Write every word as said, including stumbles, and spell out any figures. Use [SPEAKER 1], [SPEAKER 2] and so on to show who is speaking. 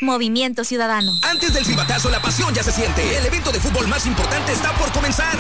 [SPEAKER 1] Movimiento Ciudadano.
[SPEAKER 2] Antes del silbatazo, la pasión ya se siente. El evento de fútbol más importante está por comenzar.